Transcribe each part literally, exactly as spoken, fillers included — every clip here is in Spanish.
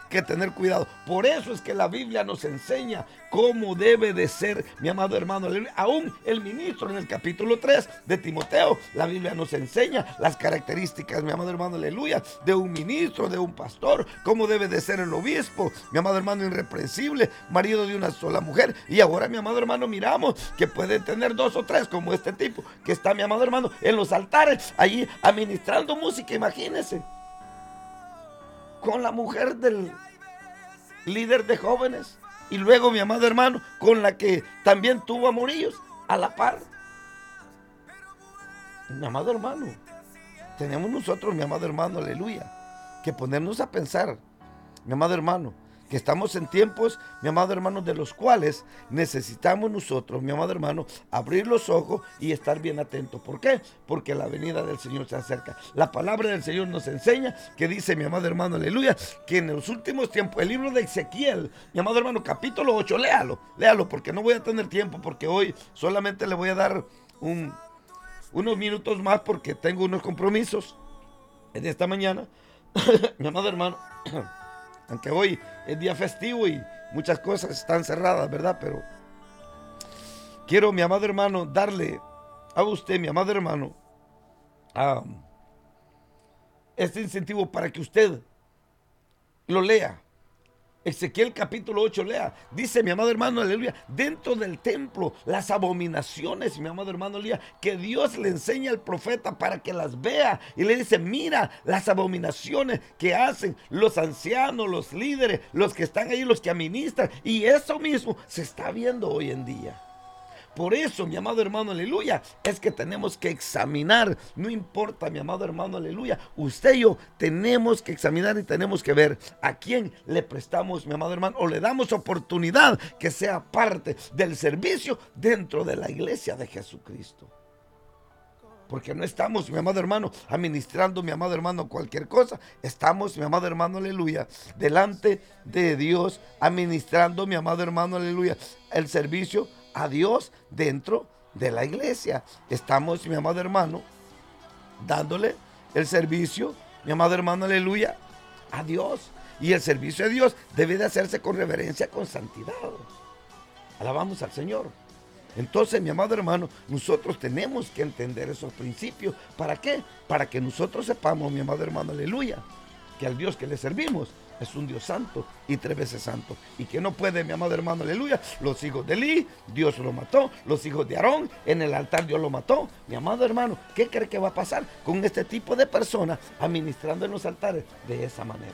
que tener cuidado. Por eso es que la Biblia nos enseña cómo debe de ser, mi amado hermano, aleluya. Aún el ministro en el capítulo tres de Timoteo, la Biblia nos enseña las características, mi amado hermano, aleluya, de un ministro, de un pastor, cómo debe de ser el obispo, mi amado hermano, irreprensible, marido de una sola mujer. Y ahora, mi amado hermano, miramos que puede tener dos o tres, como este tipo, que está, mi amado hermano, en los altares, allí administrando música, imagínense, con la mujer del líder de jóvenes, y luego, mi amado hermano, con la que también tuvo amoríos a la par. Mi amado hermano, tenemos nosotros, mi amado hermano, aleluya, que ponernos a pensar, mi amado hermano, que estamos en tiempos, mi amado hermano, de los cuales necesitamos nosotros, mi amado hermano, abrir los ojos y estar bien atentos. ¿Por qué? Porque la venida del Señor se acerca. La palabra del Señor nos enseña que dice, mi amado hermano, aleluya, que en los últimos tiempos, el libro de Ezequiel, mi amado hermano, capítulo ocho, léalo, léalo, porque no voy a tener tiempo, porque hoy solamente le voy a dar un, unos minutos más, porque tengo unos compromisos en esta mañana, mi amado hermano. Aunque hoy es día festivo y muchas cosas están cerradas, ¿verdad? Pero quiero, mi amado hermano, darle a usted, mi amado hermano, um, este incentivo para que usted lo lea. Ezequiel capítulo ocho, lea. Dice, mi amado hermano, aleluya, dentro del templo, las abominaciones, mi amado hermano, aleluya, que Dios le enseña al profeta para que las vea. Y le dice, mira las abominaciones que hacen los ancianos, los líderes, los que están ahí, los que administran. Y eso mismo se está viendo hoy en día. Por eso, mi amado hermano, aleluya, es que tenemos que examinar, no importa, mi amado hermano, aleluya, usted y yo tenemos que examinar y tenemos que ver a quién le prestamos, mi amado hermano, o le damos oportunidad que sea parte del servicio dentro de la iglesia de Jesucristo. Porque no estamos, mi amado hermano, administrando, mi amado hermano, cualquier cosa. Estamos, mi amado hermano, aleluya, delante de Dios, administrando, mi amado hermano, aleluya, el servicio a Dios dentro de la iglesia. Estamos, mi amado hermano, dándole el servicio, mi amado hermano, aleluya, a Dios. Y el servicio a Dios debe de hacerse con reverencia, con santidad. Alabamos al Señor. Entonces, mi amado hermano, nosotros tenemos que entender esos principios. ¿Para qué? Para que nosotros sepamos, mi amado hermano, aleluya, que al Dios que le servimos es un Dios santo y tres veces santo. Y que no puede, mi amado hermano, aleluya, los hijos de Elí, Dios lo mató. Los hijos de Aarón, en el altar Dios lo mató. Mi amado hermano, ¿qué cree que va a pasar con este tipo de personas administrando en los altares de esa manera?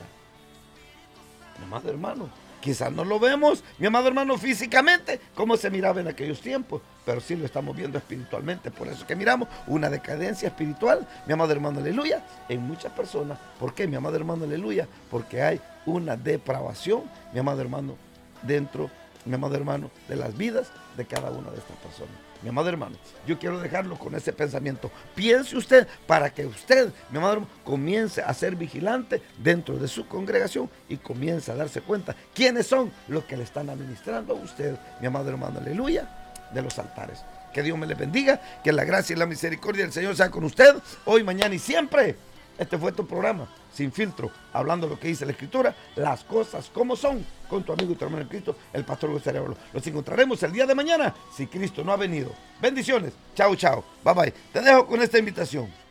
Mi amado hermano, quizás no lo vemos, mi amado hermano, físicamente, como se miraba en aquellos tiempos, pero sí lo estamos viendo espiritualmente. Por eso que miramos una decadencia espiritual, mi amado hermano, aleluya, en muchas personas. ¿Por qué, mi amado hermano, aleluya? Porque hay una depravación, mi amado hermano, dentro, mi amado hermano, de las vidas de cada una de estas personas. Mi amado hermano, yo quiero dejarlo con ese pensamiento. Piense usted para que usted, mi amado hermano, comience a ser vigilante dentro de su congregación y comience a darse cuenta quiénes son los que le están administrando a usted, mi amado hermano, aleluya, de los altares. Que Dios me le bendiga, que la gracia y la misericordia del Señor sea con usted, hoy, mañana y siempre. Este fue tu programa, Sin Filtro, hablando lo que dice la Escritura, las cosas como son, con tu amigo y tu hermano en Cristo, el pastor José Arevalo. Los encontraremos el día de mañana, si Cristo no ha venido. Bendiciones, chao, chao, bye bye. Te dejo con esta invitación.